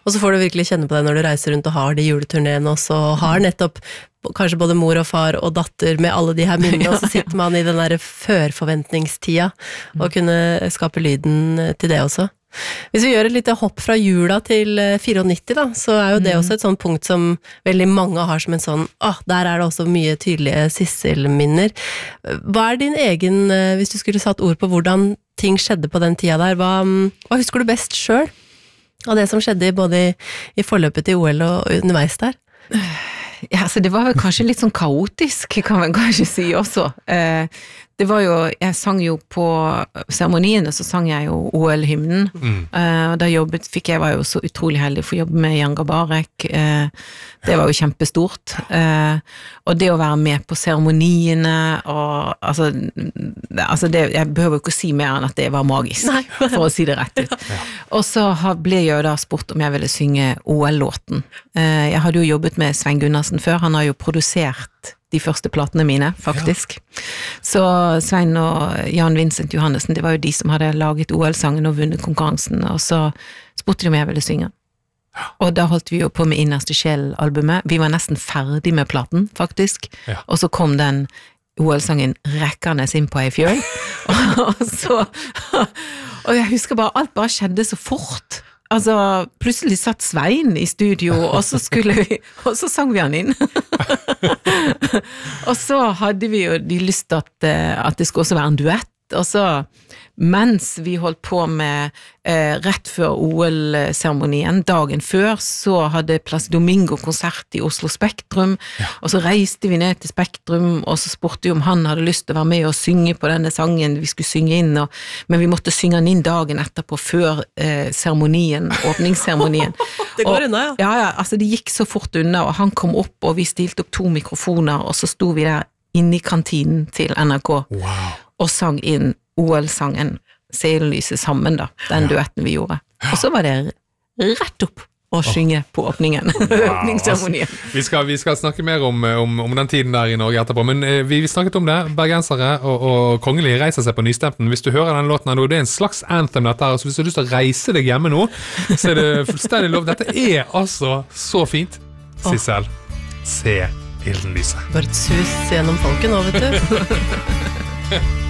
Og så får du virkelig kjenne på det når du reiser rundt og har de juleturnéene også, og har nettopp kanskje både mor og far og datter med alle de her minnene, og så sitter man i den der førforventningstida, og kunne skape lyden til det også. Hvis vi gjør et lite hopp fra jula til 94 da, så jo det også et sånt punkt som veldig mange har som en sånn, der det også mye tydelige Sissel-minner. Hva din egen, hvis du skulle satt ord på hvordan ting skjedde på den tida der, hva husker du best selv av det som skjedde både i forløpet til OL og underveis der? Ja, så det var vel kanskje litt sånn kaotisk, kan man kanskje si også. Det var jo, jeg sang jo på seremoniene, så sang jeg jo OL-hymnen, og da var jeg jo så utrolig heldig for å jobbe med Jan Garbarek, det var jo kjempestort, og det å være med på seremoniene, og altså jeg behøver jo ikke si mer enn at det var magisk, for å si det rett ut. Og så ble jeg jo da spurt om jeg ville synge OL-låten. Jeg hadde jo jobbet med Svein Gunnarsen før, han har jo produsert de første platene mine, faktisk. Så Svein og Jan Vincent Johannessen, det var jo de som hadde laget OL-sangen og vunnet konkurransen, og så spurte de om jeg ville synge. Og da holdt vi jo på med Innerste Sjel-albumet. Vi var nesten ferdig med platen, faktisk. Og så kom den OL-sangen rekkende inn på ei fjøl. Og jeg husker bare, alt bare skjedde så fort. Altså, plutselig satt Svein i studio, og så sang vi han inn. Og så hadde vi jo lyst til at det skulle også være en duett, og så mens vi holdt på med rett før OL-seremonien, dagen før, så hadde Placido Domingo konsert i Oslo Spektrum, og så reiste vi ned til Spektrum, og så spurte vi om han hadde lyst til å være med og synge på denne sangen vi skulle synge inn, men vi måtte synge den inn dagen etterpå, før seremonien, åpningsseremonien. Det går unna, ja. Ja, altså det gikk så fort unna, og han kom opp, og vi stilte opp 2 mikrofoner, og så sto vi der inne i kantinen til NRK, og sang inn OL-sangen Seillyset sammen da, den duetten vi gjorde. Og så var det rett opp å synge på åpningen, åpningsseremonien. Altså, vi skal snakke mer om den tiden der i Norge etterpå, men vi snakket om det, bergensere og kongelige reiser seg på nystemten. Hvis du hører den låten her nå, det en slags anthem dette her, så hvis du har lyst til å reise deg hjemme nå, så det fullstendig lov. Dette altså så fint. Sissel, se ilden lyse. Bare et sus gjennom folket nå, vet du.